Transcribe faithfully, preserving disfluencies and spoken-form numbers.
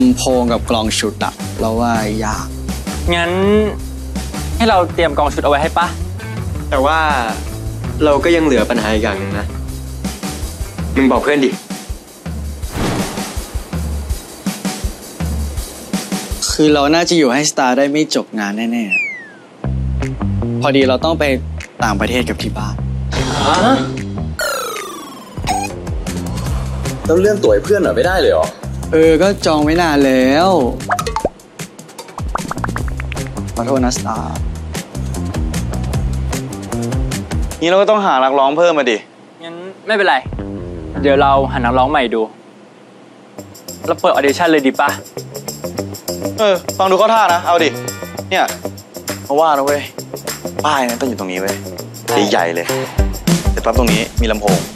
โพงกับกลองชุดอะเราว่ายากงั้นให้เราเตรียมกองชุดเอาไว้ให้ปะแต่ว่าเราก็ยังเหลือปัญหาอีกอย่างหนึ่งนะมึงบอกเพื่อนดิคือเราน่าจะอยู่ให้สตาร์ได้ไม่จบงานแน่ๆพอดีเราต้องไปต่างประเทศกับที่บ้านแล้วเรื่องตั๋วเพื่อนหน่อยไม่ได้เลยเหรอเออก็จองไว้นานแล้วขอโทษนะสตาร์นี่เราก็ต้องหานักร้องเพิ่มมาดิงั้นไม่เป็นไรเดี๋ยวเราหานักร้องใหม่ดูเราเปิดออดิชั่นเลยดีปะเออฟังดูเข้าท่านะเอาดิเนี่ยเพราะว่านะเว้ยป้ายนะต้องอยู่ตรงนี้เว้ยใหญ่ๆเลยเสร็จปั๊บตรงนี้มีลำโพง